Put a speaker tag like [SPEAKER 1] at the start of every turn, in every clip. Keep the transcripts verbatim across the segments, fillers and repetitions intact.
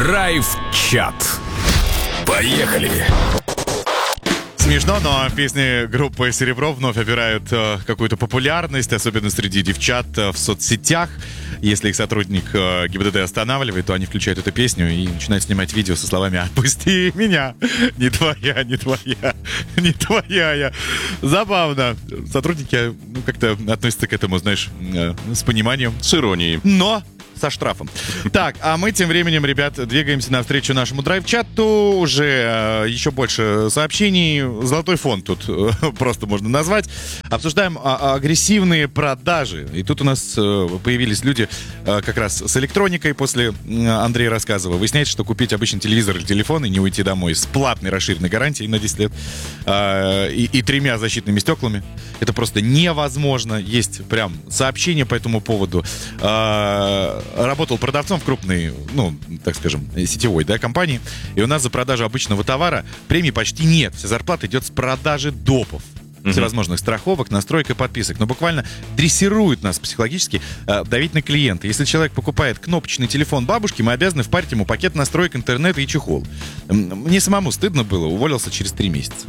[SPEAKER 1] Драйв-чат. Поехали!
[SPEAKER 2] Смешно, но песни группы «Серебро» вновь обирают э, какую-то популярность, особенно среди девчат э, в соцсетях. Если их сотрудник э, ГИБДД останавливает, то они включают эту песню и начинают снимать видео со словами «Отпусти меня! Не твоя, не твоя, не твоя я!» Забавно. Сотрудники ну, как-то относятся к этому, знаешь, э, с пониманием.
[SPEAKER 3] С иронией.
[SPEAKER 2] Но со штрафом. Так, а мы тем временем, ребят, двигаемся навстречу нашему драйв-чату. Уже э, еще больше сообщений. Золотой фонд тут э, просто можно назвать. Обсуждаем а, агрессивные продажи. И тут у нас э, появились люди э, как раз с электроникой. После э, Андрея рассказывал. Выясняется, что купить обычный телевизор или телефон и не уйти домой с платной расширенной гарантией на десять лет э, и, и тремя защитными стеклами. Это просто невозможно. Есть прям сообщения по этому поводу. Э, Работал продавцом в крупной, ну, так скажем, сетевой, да, компании. И у нас за продажу обычного товара премий почти нет. Вся зарплата идет с продажи допов. Mm-hmm. Всевозможных страховок, настроек и подписок. Но буквально дрессируют нас психологически э, давить на клиента. Если человек покупает кнопочный телефон бабушки, мы обязаны впарить ему пакет настроек интернета и чехол. Мне самому стыдно было, уволился через три месяца.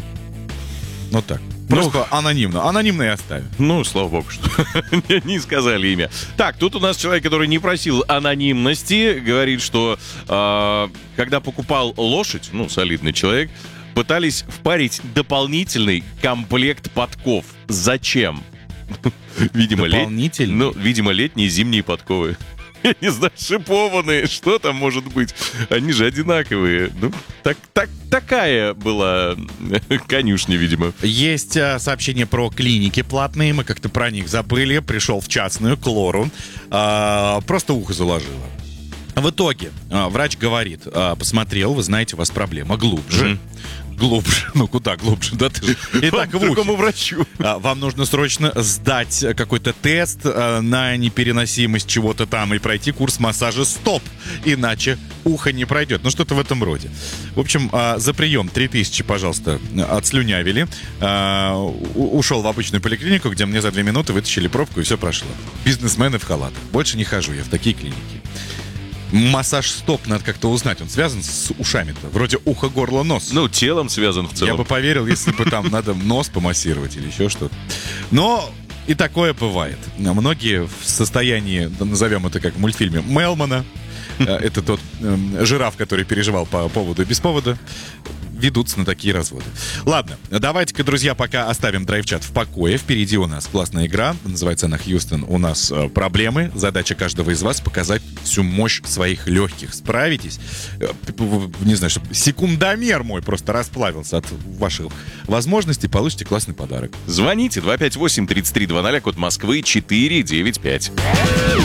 [SPEAKER 2] Вот так. Просто ну, анонимно. Анонимно и оставим.
[SPEAKER 3] Ну, слава богу, что не сказали имя. Так, тут у нас человек, который не просил анонимности, говорит, что э, когда покупал лошадь, ну, солидный человек, пытались впарить дополнительный комплект подков. Зачем? Видимо,
[SPEAKER 2] дополнительный?
[SPEAKER 3] Ну, видимо, летние зимние подковы. Я не знаю, шипованные, что там может быть? Они же одинаковые. Ну, так, так, такая была конюшня, видимо.
[SPEAKER 2] Есть а, сообщение про клиники платные. Мы как-то про них забыли. Пришел в частную, к лору. А, просто ухо заложило. В итоге а, врач говорит, а, посмотрел, вы знаете, у вас проблема глубже. Mm-hmm. Глубже. Ну, куда глубже? Да ты же и так в ухе.
[SPEAKER 3] Другому врачу.
[SPEAKER 2] А, вам нужно срочно сдать какой-то тест а, на непереносимость чего-то там и пройти курс массажа стоп. Иначе ухо не пройдет. Ну, что-то в этом роде. В общем, а, за прием три тысячи, пожалуйста, отслюнявили. А, у- ушел в обычную поликлинику, где мне за две минуты вытащили пробку, и все прошло. Бизнесмены в халатах. Больше не хожу я в такие клиники. Массаж стоп, надо как-то узнать. Он связан с ушами-то. Вроде ухо, горло, нос.
[SPEAKER 3] Ну, телом связан в целом.
[SPEAKER 2] Я бы поверил, если бы там надо нос помассировать или еще что-то. Но и такое бывает. Многие в состоянии, назовем это как в мультфильме, Мелмана, это тот э, жираф, который переживал по поводу и без повода, ведутся на такие разводы. Ладно, давайте-ка, друзья, пока оставим драйв-чат в покое. Впереди у нас классная игра. Называется она «Хьюстон». У нас э, проблемы. Задача каждого из вас показать всю мощь своих легких. Справитесь? Э, не знаю, чтобы секундомер мой просто расплавился от ваших возможностей. Получите классный подарок.
[SPEAKER 3] Звоните два пять восемь тридцать три двадцать, код Москвы четыре девять пять.